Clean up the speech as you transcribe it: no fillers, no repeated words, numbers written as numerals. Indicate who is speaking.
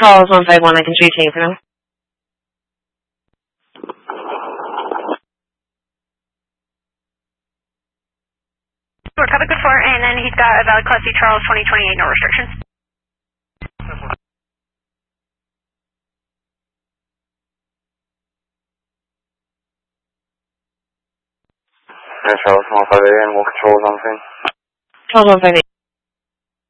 Speaker 1: Charles 151, I can shoot you for now.
Speaker 2: We're covered before, and then he's got a valid Class C Charles 2028, no restrictions.
Speaker 3: Yeah, Charles 158 and we'll control on scene.
Speaker 1: Charles 158.